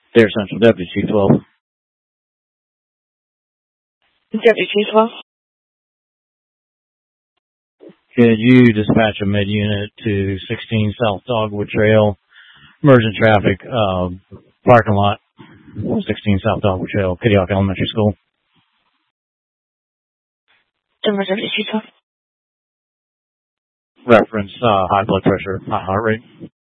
There, Central Deputy Chief 12. Deputy Chief 12. Could you dispatch a med unit to 16 South Dogwood Trail, emergent traffic, parking lot, 16 South Dogwood Trail, Kitty Hawk Elementary School. Deputy Chief 12. Reference high blood pressure, high heart rate.